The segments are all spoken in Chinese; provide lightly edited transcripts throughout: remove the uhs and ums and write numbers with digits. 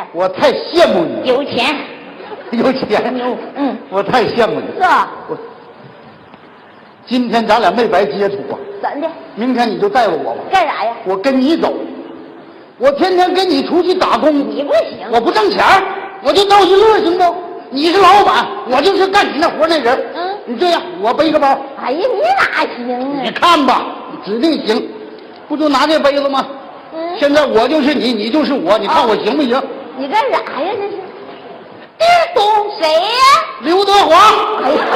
我太羡慕你， 有钱， 有钱， 牛， 我太羡慕你。 是吧？ 今天咱俩没白接触啊， 怎的？ 明天你就带着我吧。 干啥呀？ 我跟你走，我天天跟你出去打工， 你不行， 我不挣钱，我就逗一乐，行不？你是老板，我就是干你那活那人。你这样，我背个包。 哎呀，你哪行啊？ 你看吧，指定行，不就拿这杯子吗？现在我就是你，你就是我，你看我行不行？ 你干啥呀？这是？谁呀？ 刘德华。 哎呀，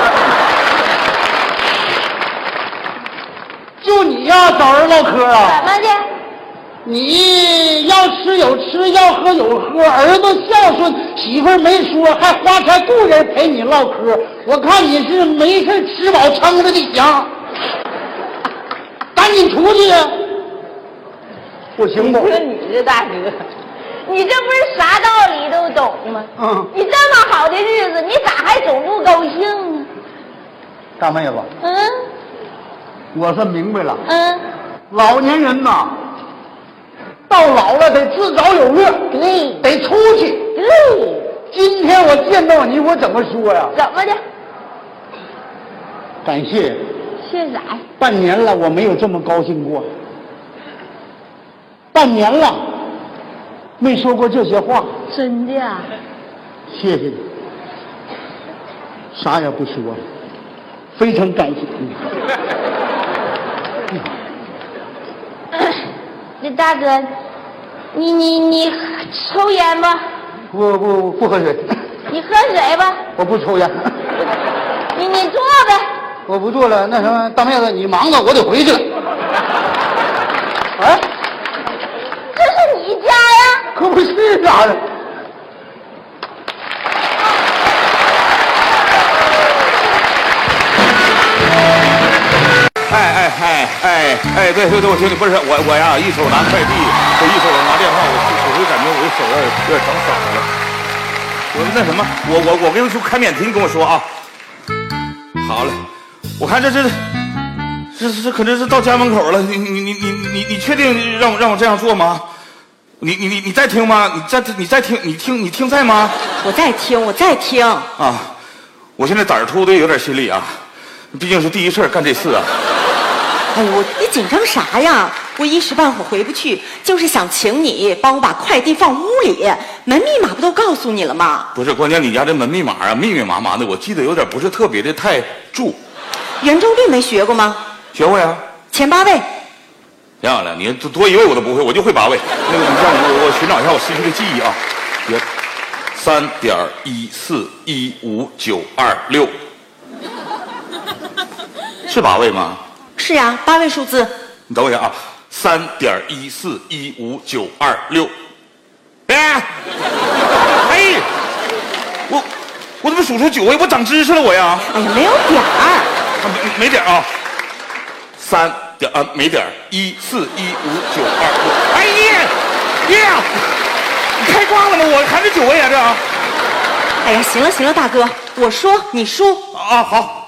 就你呀，找人唠嗑啊？ 怎么的？ 你要吃有吃，要喝有喝，儿子孝顺，媳妇儿没说，还花钱雇人陪你唠嗑。我看你是没事吃饱撑着的想，赶紧出去呀！不行不？ 你说你这大哥，你这不是啥道理都懂吗？你这么好的日子，你咋还总不高兴呢？ 大妹子，我是明白了，老年人呐，到老了得自找有乐， 对， 得出去。 对， 今天我见到你，我怎么说呀？ 怎么的？ 感谢。 谢啥呀？ 半年了，我没有这么高兴过。半年了，没说过这些话。 真的啊？ 谢谢你，啥也不说了，非常感谢你。 那大哥，你抽烟吧？ 不喝水。 你喝水吧？ 我不抽烟。 你坐呗。 我不做了，那什么，大妹子，你忙吧，我得回去了。哎， 这是你家呀？ 可不是咋的？ 对，我听你不是我呀，一手拿快递，这一手拿电话，我就感觉我的手有点长嗓子了。我那什么，我跟你说开免提，你跟我说啊。好嘞，我看这可真是到家门口了。你确定让我这样做吗？你在听吗？你在听？你听在吗？ 我在听啊！我现在胆儿突的有点心里啊，毕竟是第一次干这事啊。 哎呦，你紧张啥呀？我一时半会儿回不去，就是想请你帮我把快递放屋里，门密码不都告诉你了吗？ 不是，关键你家这门密码啊，密密麻麻的，我记得有点不是特别的太住。 圆周率没学过吗？ 学过呀。 前8位。 漂亮，你多1位我都不会，我就会8位。那个，你让我寻找一下我失去的记忆啊。3.1415926，是8位吗？ 是呀，8位数字。 你等我一下啊，3.1415926。哎，我怎么数出9位？我长知识了我呀！ 哎呀，没有点儿。 没点啊。没点，1415926。哎呀，你开挂了吗？我还是9位啊这。 哎呀，行了，大哥，我说你输啊。好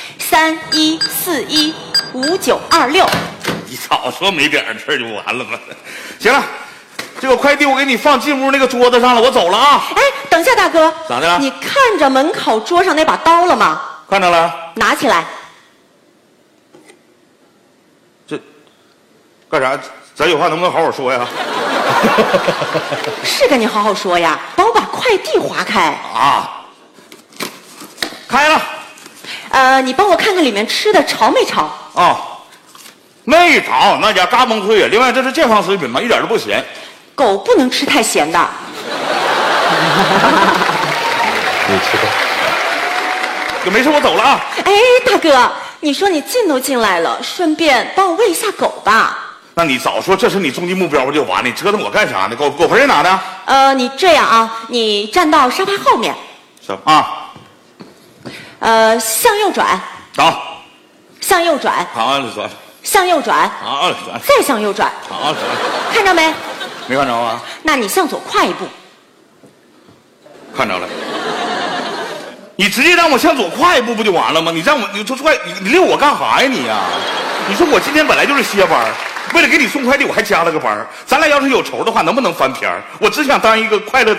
，31415926。 你早说没点事儿就完了吗？行了，这个快递我给你放进屋那个桌子上了，我走了啊。 哎，等一下，大哥， 咋的了？ 你看着门口桌上那把刀了吗？ 看着了。 拿起来。 这干啥？咱有话能不能好好说呀？ 是跟你好好说呀，帮我把快递划开啊。开了。 你帮我看看里面吃的潮没潮？ 啊，没潮，那家嘎嘣脆。另外这是健康食品嘛，一点都不咸。 狗不能吃太咸的。 你吃吧。没事，我走了啊。 哎，大哥，你说你进都进来了，顺便帮我喂一下狗吧。 那你早说这是你终极目标不就完了？你折腾我干啥呢？狗盆在哪呢？ 你这样啊，你站到沙发后面。向右转。 好。 向右转。 好，转。 向右转。 好，转。 再向右转。 好，转。 看着没？ 没看着啊。 那你向左跨一步。 看着了。你直接让我向左跨一步不就完了吗？你说快，你溜我干啥呀你呀？你说我今天本来就是歇班，为了给你送快递我还加了个班，咱俩要是有仇的话能不能翻篇？我只想当一个快乐的